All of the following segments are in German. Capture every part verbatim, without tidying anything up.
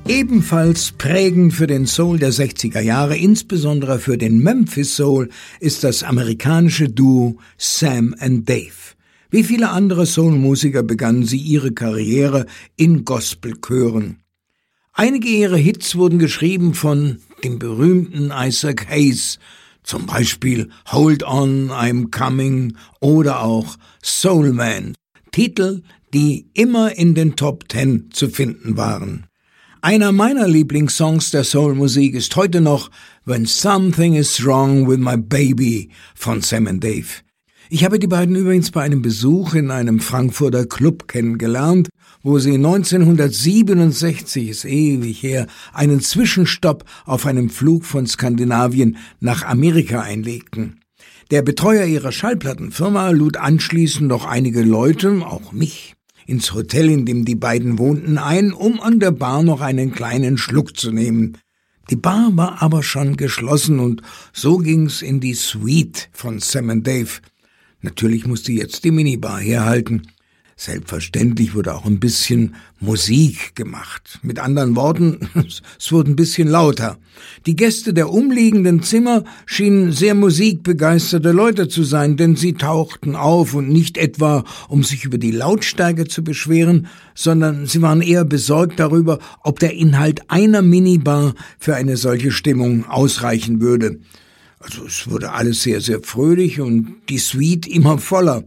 Ebenfalls prägend für den Soul der sechziger Jahre, insbesondere für den Memphis Soul, ist das amerikanische Duo Sam and Dave. Wie viele andere Soul-Musiker begannen sie ihre Karriere in Gospelchören. Einige ihrer Hits wurden geschrieben von dem berühmten Isaac Hayes, zum Beispiel Hold On, I'm Coming oder auch Soul Man, Titel, die immer in den Top Ten zu finden waren. Einer meiner Lieblingssongs der Soul-Musik ist heute noch When Something Is Wrong With My Baby von Sam and Dave. Ich habe die beiden übrigens bei einem Besuch in einem Frankfurter Club kennengelernt, wo sie neunzehnhundertsiebenundsechzig, ist ewig her, einen Zwischenstopp auf einem Flug von Skandinavien nach Amerika einlegten. Der Betreuer ihrer Schallplattenfirma lud anschließend noch einige Leute, auch mich, ins Hotel, in dem die beiden wohnten, ein, um an der Bar noch einen kleinen Schluck zu nehmen. Die Bar war aber schon geschlossen und so ging's in die Suite von Sam and Dave. Natürlich musste jetzt die Minibar herhalten. Selbstverständlich wurde auch ein bisschen Musik gemacht. Mit anderen Worten, es wurde ein bisschen lauter. Die Gäste der umliegenden Zimmer schienen sehr musikbegeisterte Leute zu sein, denn sie tauchten auf und nicht etwa, um sich über die Lautstärke zu beschweren, sondern sie waren eher besorgt darüber, ob der Inhalt einer Minibar für eine solche Stimmung ausreichen würde. Also es wurde alles sehr, sehr fröhlich und die Suite immer voller.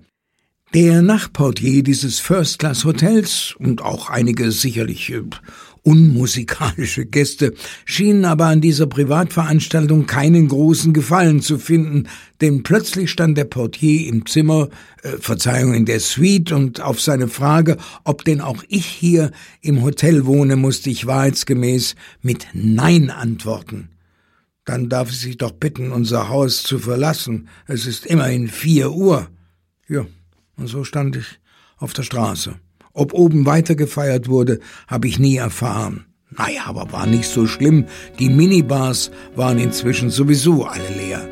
Der Nachtportier dieses First-Class-Hotels und auch einige sicherlich äh, unmusikalische Gäste schienen aber an dieser Privatveranstaltung keinen großen Gefallen zu finden, denn plötzlich stand der Portier im Zimmer, äh, Verzeihung, in der Suite, und auf seine Frage, ob denn auch ich hier im Hotel wohne, musste ich wahrheitsgemäß mit Nein antworten. Dann darf ich Sie doch bitten, unser Haus zu verlassen. Es ist immerhin vier Uhr. Ja. Und so stand ich auf der Straße. Ob oben weiter gefeiert wurde, habe ich nie erfahren. Naja, aber war nicht so schlimm. Die Minibars waren inzwischen sowieso alle leer.